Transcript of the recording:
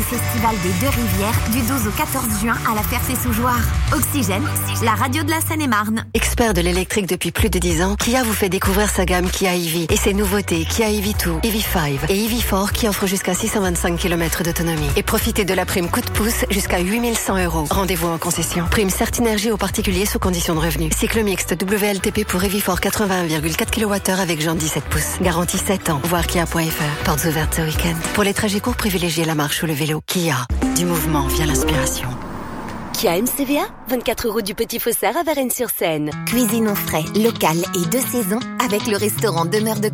festival des Deux-Rivières du 12 au 14 juin à la Ferté-sous-Jouarre. Oxygène, la radio de la Seine-et-Marne. Expert de l'électrique depuis plus de 10 ans, Kia vous fait découvrir sa gamme Kia EV et ses nouveautés Kia EV2, EV5 et EV4 qui offrent jusqu'à 625 km d'autonomie. Et profitez de la prime coup de pouce jusqu'à 8100 €. Rendez-vous en concession. Prime Certinergie aux particuliers sous condition de revenu. Cycle mixte WLTP pour EV4 81,4 kWh avec Jean 17 pouces. Garantie 7 ans. Voir Kia.fr. Portes ouvertes ce week-end. Pour les trajets courts, privilégiez la marche ou le vélo. Kia. Du mouvement vient l'inspiration. Kia MCVA, 24 € du Petit Faussaire à Varennes-sur-Seine. Cuisinons frais, local et de saison avec le restaurant Demeure de